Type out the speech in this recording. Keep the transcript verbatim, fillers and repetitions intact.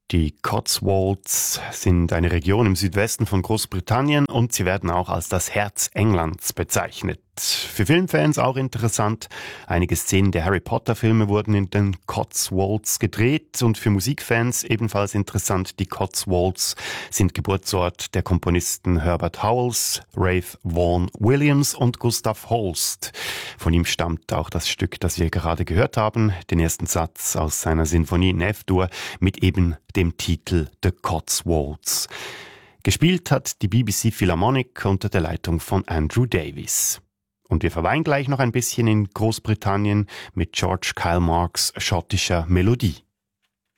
Die Cotswolds sind eine Region im Südwesten von Großbritannien und sie werden auch als das Herz Englands bezeichnet. Für Filmfans auch interessant. Einige Szenen der Harry Potter Filme wurden in den Cotswolds gedreht und für Musikfans ebenfalls interessant. Die Cotswolds sind Geburtsort der Komponisten Herbert Howells, Ralph Vaughan Williams und Gustav Holst. Von ihm stammt auch das Stück, das wir gerade gehört haben, den ersten Satz aus seiner Sinfonie in F-Dur mit eben dem Titel The Cotswolds. Gespielt hat die B B C Philharmonic unter der Leitung von Andrew Davies. Und wir verweilen gleich noch ein bisschen in Großbritannien mit George Kyle Marks schottischer Melodie.